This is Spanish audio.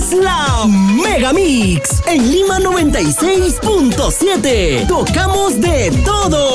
es la Megamix en Lima 96.7. Tocamos de todo.